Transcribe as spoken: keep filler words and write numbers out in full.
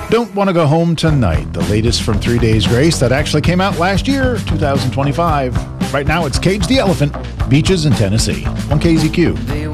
Don't Want to Go Home Tonight, the latest from Three Days Grace that actually came out last year, two thousand twenty-five. Right now it's Cage the Elephant, Beaches in Tennessee, on K Z Q.